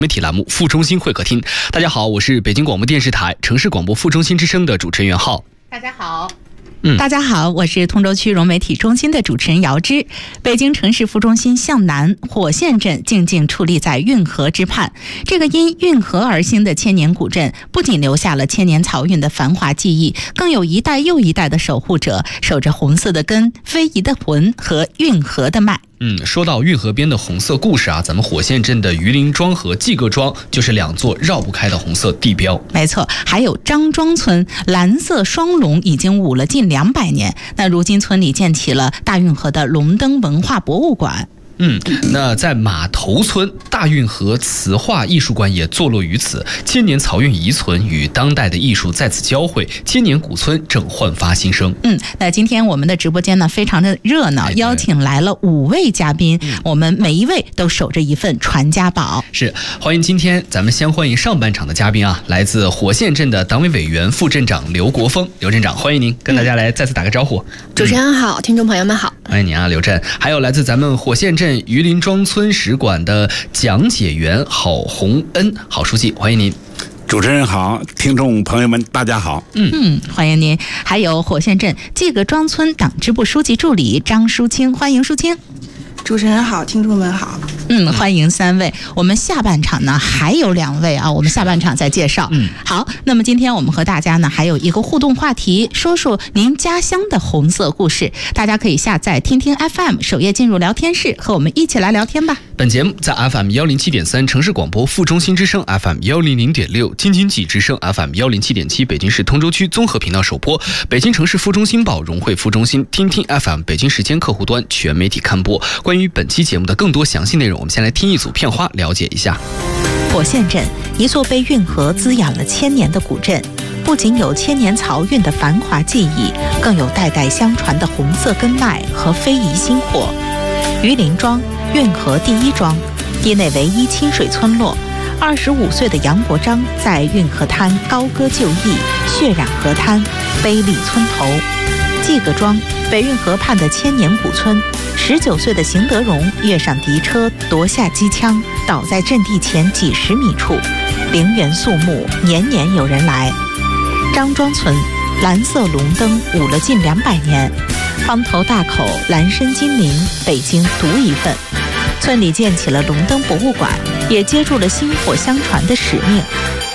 媒体栏目副中心会客厅，大家好，我是北京广播电视台城市广播副中心之声的主持人袁浩。 大家好。大家好，我是通州区融媒体中心的主持人姚芝。北京城市副中心向南火线镇静静矗立在运河之畔，这个因运河而兴的千年古镇，不仅留下了千年漕运的繁华记忆，更有一代又一代的守护者，守着红色的根、非遗的魂和运河的脉。 说到运河边的红色故事啊，咱们火线镇的榆林庄和季各庄就是两座绕不开的红色地标。 没错，还有张庄村蓝色双龙已经舞了近200年，那如今村里建起了大运河的龙灯文化博物馆。 那在马头村，大运河瓷画艺术馆也坐落于此，千年漕运遗存与当代的艺术在此交汇，千年古村正焕发新生。 那今天我们的直播间呢非常的热闹，邀请来了5位嘉宾，我们每一位都守着一份传家宝。 是，欢迎今天咱们先欢迎上半场的嘉宾啊，来自火线镇的党委委员、副镇长刘国峰，刘镇长，欢迎您跟大家来再次打个招呼。 主持人好，听众朋友们好， 欢迎您啊，刘镇。还有来自咱们火线镇榆林庄村史馆的讲解员郝洪恩，郝书记，欢迎您。 主持人好，听众朋友们大家好。 欢迎您。还有火线镇季各庄村党支部书记助理张淑清，欢迎淑清。 主持人好，听众们好。 欢迎3位。我们下半场呢还有2位啊，我们下半场再介绍。好，那么今天我们和大家呢还有一个互动话题，说说您家乡的红色故事。大家可以下载听听 FM 首页进入聊天室，和我们一起来聊天吧。 本节目在 FM 107.3城市广播副中心之声 FM 100.6京津冀之声 FM 107.7北京市通州区综合频道首播，北京城市副中心报融汇副中心听听 FM 北京时间客户端全媒体看播。关于本期节目的更多详细内容，我们先来听一组片花了解一下。 火线镇，一座被运河滋养了1000年的古镇，不仅有千年漕运的繁华记忆，更有代代相传的红色根脉和非遗新货。榆林庄，运河第一庄，地内唯一亲水村落。25岁的杨国璋在运河滩高歌就义，血染河滩，碑立村头。季各庄，北运河畔的千年古村，19岁的邢德荣跃上敌车，夺下机枪，倒在阵地前几10米处，陵园肃穆，年年有人来。张庄村，蓝色龙灯舞了近200年，方头大口，蓝身金陵，北京独一份。村里建起了龙灯博物馆，也接住了薪火相传的使命。